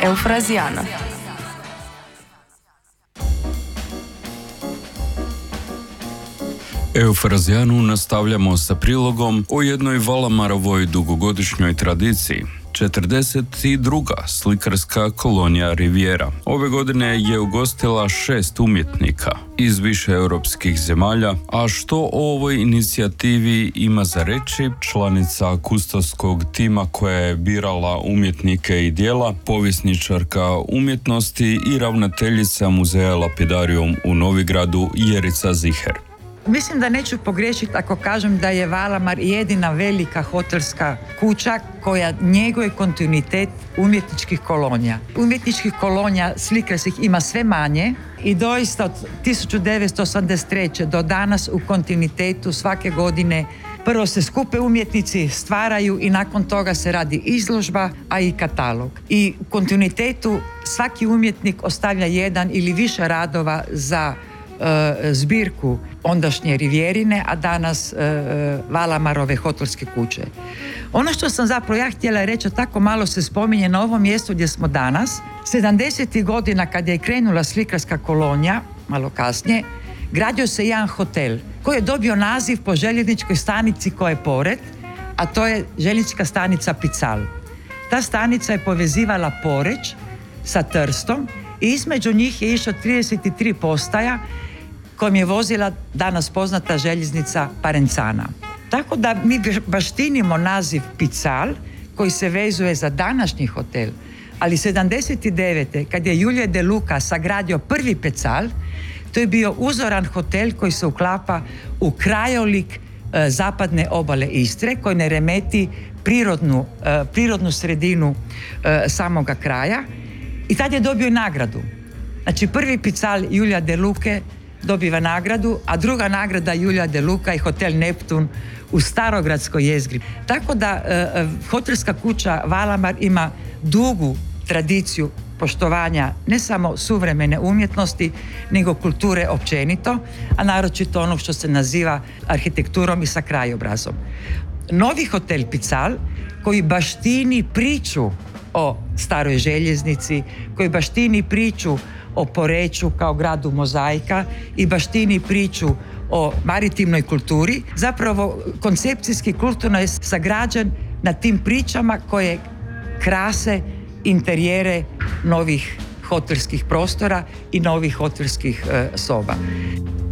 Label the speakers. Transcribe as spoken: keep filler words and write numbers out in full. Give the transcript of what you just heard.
Speaker 1: Eufrazijana.
Speaker 2: Eufrazijanu nastavljamo sa prilogom o jednoj Valamarovoj dugogodišnjoj tradiciji. četrdeset druga slikarska kolonija Riviera ove godine je ugostila šest umjetnika iz više europskih zemalja, a što o ovoj inicijativi ima za reći članica kustovskog tima koja je birala umjetnike i djela, povjesničarka umjetnosti i ravnateljica muzeja Lapidarium u Novigradu Jerica Ziher.
Speaker 3: Mislim da neću pogriješiti ako kažem da je Valamar jedina velika hotelska kuća koja njeguje kontinuitet umjetničkih kolonija. Umjetničkih kolonija slikarskih ima sve manje i doista od tisuću devetsto osamdeset treće do danas u kontinuitetu svake godine prvo se skupe umjetnici, stvaraju i nakon toga se radi izložba, a i katalog. I u kontinuitetu svaki umjetnik ostavlja jedan ili više radova za zbirku ondašnje Rivierine, a danas e, Valamarove hotelske kuće. Ono što sam zapravo ja htjela reći, tako malo se spominje na ovom mjestu gdje smo danas, sedamdesetih godina kad je krenula slikarska kolonija, malo kasnije, gradio se jedan hotel koji je dobio naziv po željezničkoj stanici koja je pored, a to je željeznička stanica Pical. Ta stanica je povezivala Poreč sa Trstom i između njih je išlo trideset tri postaja kojom je vozila danas poznata željeznica Parencana. Tako da mi baštinimo naziv Pical koji se vezuje za današnji hotel, ali sedamdeset devete kad je Julije De Luca sagradio prvi Pical, to je bio uzoran hotel koji se uklapa u krajolik e, zapadne obale Istre, koji ne remeti prirodnu, e, prirodnu sredinu e, samoga kraja. I tad je dobio i nagradu. Znači prvi Pical Julija De Luce dobiva nagradu, a druga nagrada Julija De Luca i hotel Neptun u Starogradskoj jezgri. Tako da e, hotelska kuća Valamar ima dugu tradiciju poštovanja ne samo suvremene umjetnosti, nego kulture općenito, a naročito ono što se naziva arhitekturom i sa krajobrazom. Novi hotel Pical koji baštini priču o staroj željeznici, koji baštini priču o Poreču kao gradu mozaika i baštini priču o maritimnoj kulturi, zapravo koncepcijski kulturno je sagrađen na tim pričama koje krase interijere novih hotelskih prostora i novih hotelskih e, soba.